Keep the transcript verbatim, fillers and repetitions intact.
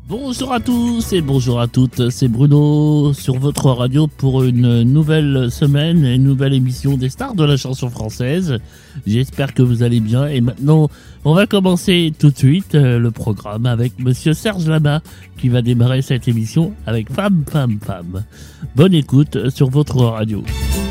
Bonjour à tous et bonjour à toutes, c'est Bruno sur votre radio pour une nouvelle semaine, une nouvelle émission des stars de la chanson française. J'espère que vous allez bien et maintenant on va commencer tout de suite le programme avec Monsieur Serge Lama qui va démarrer cette émission avec Femme, Femme, Femme. Bonne écoute sur votre radio.